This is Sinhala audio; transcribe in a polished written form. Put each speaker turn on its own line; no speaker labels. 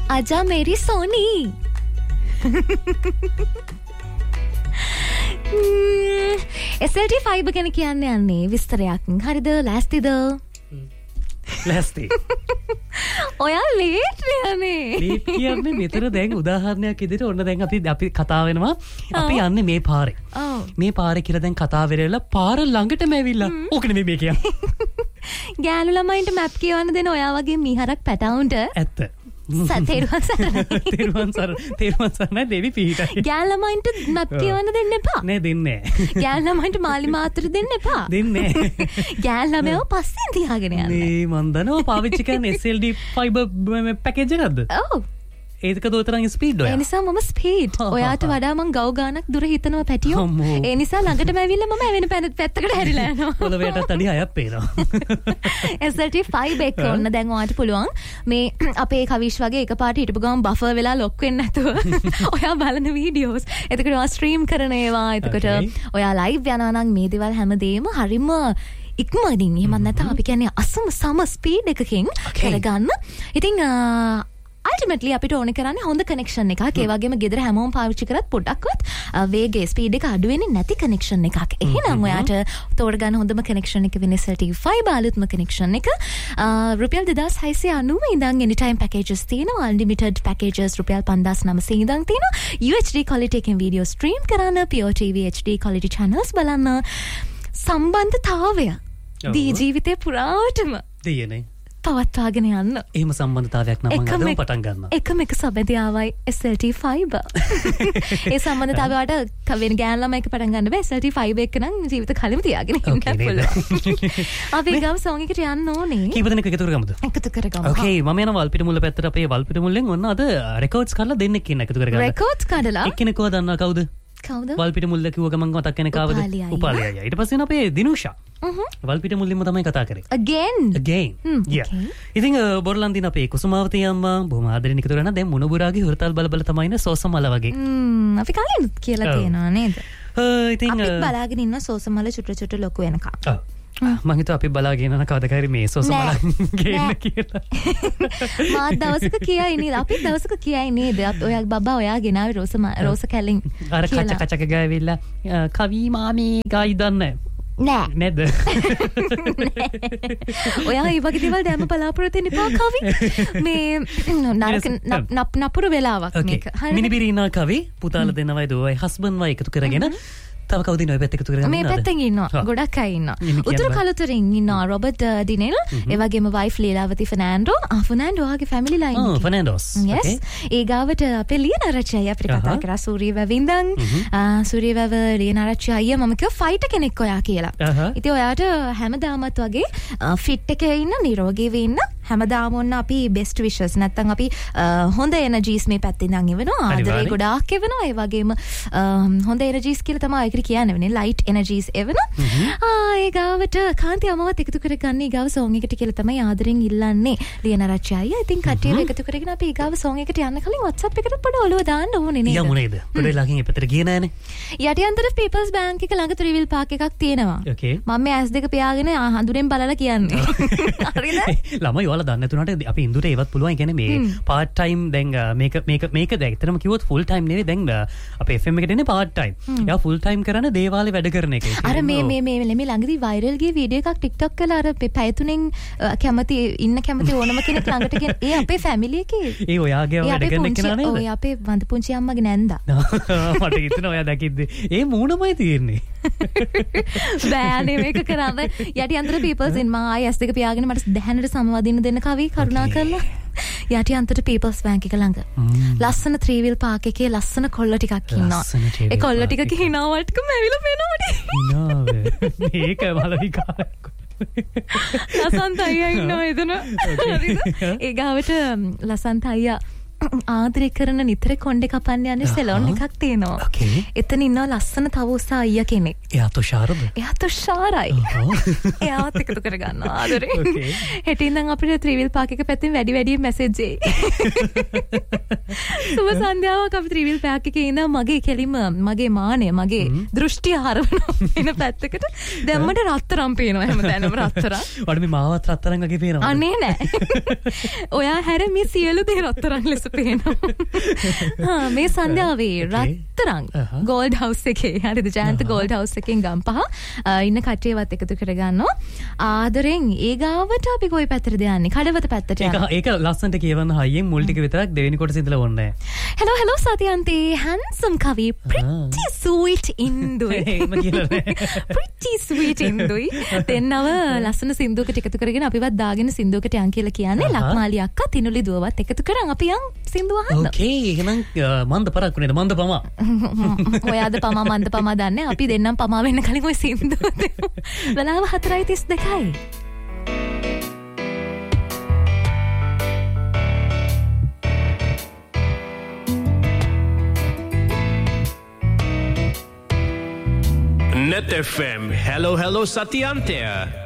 आजा मेरी सोनी SLT fiber ගැන කියන්න යන්නේ විස්තරයක්. හරිද? ලෑස්තිද?
ලෑස්ති.
ඔයා ලේට් යන්නේ.
ලේට් කියන්නේ මෙතන දැන් උදාහරණයක් විදිහට ඔන්න දැන් අපි කතා වෙනවා. අපි යන්නේ මේ පාරේ. මේ පාරේ කියලා දැන් කතා වෙරෙලා පාර ළඟටම ඇවිල්ලා. ඕක නෙමෙයි මේ කියන්නේ.
ගෑනු ළමයින්ට මැප් කියවන්න දෙන ඔයා වගේ මීහරක් පැටවුන්ට
ඇත්ත.
තෙරුවන්
සරණයි දෙවි පිහිටයි.
ගෑනු ළමයින්ට මැප් කියවන්න දෙන්න එපා.
නෑ දෙන්නේ නෑ.
ගෑනු ළමයින්ට මාලි මාතර දෙන්න එපා.
දෙන්නේ නෑ.
ගෑනු ළමයව පස්සෙන් තියාගෙන යන්න.
මේ මන් දන්නවා පාවිච්චි කරන SLD fiber පැකේජ් එකක්ද?
ඔව්.
ඒකද උතරන් ස්පීඩ් ඔයා.
ඒ නිසා මම ස්පීඩ්. ඔයාට වඩා මං ගව ගානක් දුර හිතනවා පැටියෝ. ඒ නිසා ළඟටම ඇවිල්ලා මම එවෙන පැත්තකට හැරිලා යනවා.
පොළවයටත් අඩි 6ක් පේනවා.
SLT fiber එක ඔන්න දැන් ඔයාට පුළුවන් මේ අපේ කවිෂ් වගේ එකපාරට හිටපු ගමන් බෆර් වෙලා ලොක් වෙන්න නැතුව ඔයා බලන වීඩියෝස්. එතකොට ඔයා ස්ට්‍රීම් කරන ඒවා. එතකොට ඔයා ලයිව් යනවා නම් මේ දේවල් හැමදේම හරිම ඉක්මනින් එහෙම නැත්නම් අපි කියන්නේ අසම සම ස්පීඩ් එකකින් කරගන්න. ඉතින් ultimately අපිට ඕනේ කරන්නේ හොඳ කනෙක්ෂන් එකක්. ඒ වගේම ගෙදර හැමෝම පාවිච්චි කරත් පොඩ්ඩක්වත් වේගයේ ස්පීඩ් එක අඩු වෙන්නේ නැති කනෙක්ෂන් එකක්. එහෙනම් ඔයාට තෝරගන්න හොඳම කනෙක්ෂන් එක වෙන්නේ SLT fiber අලුත්ම කනෙක්ෂන් එක. රුපියල් 2690 ඉඳන් anytime packages තියෙනවා. unlimited packages රුපියල් 5900 ඉඳන් තියෙනවා. UHD quality එකෙන් video stream කරන්න, Pure TV HD quality channels බලන්න. සම්බන්ධතාවය දී ජීවිතේ පුරාටම
දෙයනේ
පවත්වාගෙන යන්න.
එහෙම සම්බන්ධතාවයක් නම් මම අදම පටන් ගන්නවා.
එකම එක සබැදියාවයි SLT fiber. ඒ සම්බන්ධතාවයට වෙන ගෑනු ළමයික පටන් ගන්න බෑ. SLT fiber එක නම් ජීවිත කාලෙම තියාගෙන ඉන්න පුළුවන්. අපි ගාව සෝන් එකට යන්න ඕනේ.
කීප දෙනෙක් එකතු කරගමුද?
එකතු කරගමු.
ඕකේ මම යනවා වල්පිට මුල්ල පැත්තට. අපේ වල්පිට මුල්ලෙන් ඔන්න අද රෙකෝඩ්ස් කරලා දෙන්නෙක් ඉන්න එකතු කරගන්න.
රෙකෝඩ්ස් කඩලා
එක්කෙනෙක්ව දන්නවා කවුද?
කවුද?
වල්පිට මුල්ල කිව්ව ගමන් මතක් වෙන කවුද? උපාලි අයියා. ඊට පස්සේ අපේ දිනුෂා. වල්පිට මුල්ලින්ම තමයි කතා කරේ.
Again.
Yeah. ඉතින් බොරලන්දින අපේ කුසුමාවතී අම්මා බොහොම ආදරෙන් එකතු කරන දැන් මොනබුරාගේ හොරතල් බල තමයි ඉන්නේ සෝසමල වගේ.
අපි කලින් කියලා තියෙනවා නේද?
ඉතින්
අපි බලාගෙන ඉන්න සෝසමල චුට්ට ලොකු වෙනකම්.
මම හිතුවා අපි බලාගෙන යන කවදාකරි මේ සෝසමල ගේන්න කියලා.
මාත් දවසක කියයි නේද? අපි දවසක කියයි නේද? ඔයා බබා ඔයා ගෙනාවේ රෝස කැලින්.
අර කච ගාවිලා කවි මාමේ ගායි දන්නේ
නෑ
නේද?
ඔයා ඒ වගේ දේවල් දැම්ම බලාපොරොත්තු වෙන්න එපා කවි. මේ නරක නපුරු වෙලාවක් මේක.
මිනිබිරිනා කවි පුතාලා දෙනවයි දුවයි හස්බන්ඩ් වයි එකතු කරගෙන තව කවුද ඉන්නව පැත්ත එකතු කරගෙන
මේ පැත්තෙන් ඉන්නවා ගොඩක් අය ඉන්නවා. උතුරු කළුතරින් ඉන්නවා රොබර්ට් දිනෙල්, ඒ වගේම wife Leelawathi Fernando. Fernando ආගේ family line
එක. ෆර්නෑන්ඩෝස්.
yes. ඒ ගාවට අපේ ලියනාරච්චි අයියා අපිට කතා කරා සූරියවැව ඉඳන්. සූරියවැව ලියනාරච්චි අයියා මම කිව්වා ෆයිටර් කෙනෙක් ඔයා කියලා. ඉතින් ඔයාට හැමදාමත් වගේ ෆිට් එකේ ඉන්න නිරෝගීව ඉන්න හැමදාම ඔන්න අපි බෙස්ට් විෂස් නැත්තම් අපි හොඳ එනර්ජීස් මේ පැත්තෙන් ඉඳන් එවනවා. ආදරේ ගොඩාක් එවනවා. ඒ වගේම හොඳ එනර්ජීස් කියලා තමයි ඒකට කියන්නේ වෙන්නේ ලයිට් එනර්ජීස් එවනවා. ඒ ගාවට කාන්ති අමවත් එකතු කරගන්න ඊ ගාව සෝන් එකට කියලා තමයි ආදරෙන් ඉල්ලන්නේ ලියනාරච්චි අයියා. ඉතින් කට්ටියව එකතු කරගෙන අපි ඊ ගාව සෝන් එකට යන්න කලින් WhatsApp එකට පොඩ ඔලුව දාන්න ඕනේ නේද?
යමු නේද? පොඩ ලාකින් එපතට ගියේ නෑනේ.
යටිඅන්තර පීපල්ස් බැංක් එක ළඟ ත්‍රිවිල් පාක් එකක් තියෙනවා. මම මේ S2 පියාගෙන හඳුරෙන් බලලා කියන්නේ. හරිද? ළමයි
ඔයාලා දන්නේ නැතුණාට අපි ඉන්දුට ඒවත් පුළුවන්. ඒ කියන්නේ මේ part time දැන් මේක දැන් ඇත්තටම කිව්වොත් full time නෙවෙයි. දැන් අපේ FM එකට එන්නේ part time. යා full time කරන දේවාලේ වැඩ කරන එක.
අර මේ ළඟදී viral ගිය වීඩියෝ එකක් TikTok කරලා අර පැය තුනෙන් කැමති ඕනම කෙනෙක් ළඟට ගෙන ඒ අපේ family එකේ. ඒ
ඔයාගේ වැඩ කරන කෙනා නේද?
ඔය අපේ වඳ පුංචි අම්මගේ නැන්දා.
මට හිතෙනවා ඔයා දැකිද්දි ඒ මූණමයි තියෙන්නේ.
බෑනේ මේක කරන්න. යටිඅන්තර peoples in මම ආයි S2 පියාගෙන මට දැහැනට සමවදින්න දෙන්න කවි කරුණා කරලා. යටිඅන්තර peoples bank එක ළඟ ලස්සන ත්‍රිවිල් පාක් එකේ ලස්සන කොල්ල ටිකක් ඉන්නවා. ඒ කොල්ල ටික කිනාවටකම ඇවිල්ලා පේනවා මට.
මේක බලවිකාරයක්.
ලසන්ත අයියා ඉන්නවා එතන. ඒ ගාවට ලසන්ත අයියා ආදරේ කරන නිතර කොණ්ඩේ කපන්න යන්නේ සෙලෝන් එකක් තියෙනවා. එතන ඉන්නවා ලස්සන තවුසා අයියා කෙනෙක්.
එයා තුෂාරද?
එයා තුෂාරයි. එයාත් එකතු කරගන්නවා ආදරේ. හෙටින් නම් අපිට ත්‍රිවිල් පාක් එක පැත්තෙන් වැඩි මැසේජ් එයි. සුබ සන්ධ්‍යාවක් අපි ත්‍රිවිල් පාක් එකේ ඉඳන් මගේ කෙලිම මගේ මානය මගේ දෘෂ්ටිය හරවනවා වෙන පැත්තකට. දැන් මට රත්තරන් පේනවා හැමදාම රත්තරන්.
වඩ මේ මාවත් රත්තරන් වගේ පේනවා.
අනේ නෑ. ඔයා හැර මේ සියලු දේ රත්තරන් ලෙස පේනවා. මේ සන්ධ්‍යාවේ රත්තරන් ගෝල්ඩ් හවුස් එකේ හරිද ජයන්ත ගෝල්ඩ් හවුස් එකෙන් ගම්පහ ඉන්න කට්ටියවත් එකතු කරගන්නවා. ආදරෙන් ඒ ගාවට අපි කොයි පැත්තටද යන්නේ? කඩවත පැත්තට යනවා.
ඒක ලස්සනට කියවන්න හයියෙන් මුල් ටික විතරක් දෙවෙනි කොටස ඉඳලා ඕනේ.
hello සතියන්තේ handsome කවි pretty sweet ඉන්දුයි. pretty sweet ඉන්දුයි. දෙන්නව ලස්සන සින්දුවකට එකතු කරගෙන අපිවත් දාගෙන සින්දුවකට යන් කියලා කියන්නේ ලක්මාලි අක්කා තිනුලි දුවවත් එකතු කරන් අපි යන් සින්දුව අහන්න.
ඕකේ එහෙනම් මන්ද පරක් නේ මන්ද පමා.
ඔයාද පමා මන්ද පමා දන්නේ අපි දෙන්නම් පමා වෙන්න කලින් ඔය සින්දුව දෙමු. වෙලාව 4:32යි.
Net FM. Hello Satyantya.